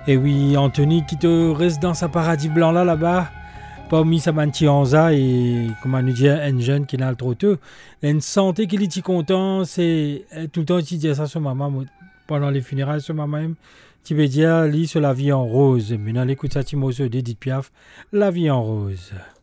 Et oui, Anthony qui te reste dans sa paradis blanc là-bas, parmi sa mantianza et, comment nous dire, un jeune qui n'a le trop tôt. Une santé qui est content, c'est tout le temps qui dit ça à son maman, pendant les funérailles, son maman même, tu veux dire, lis sur la vie en rose. Maintenant, l'écoute ça, Timothée d'Edith Piaf, la vie en rose.